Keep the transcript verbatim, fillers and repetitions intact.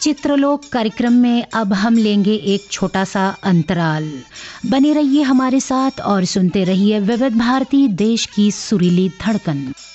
चित्रलोक कार्यक्रम में अब हम लेंगे एक छोटा सा अंतराल। बने रहिए हमारे साथ और सुनते रहिए विविध भारती, देश की सुरीली धड़कन।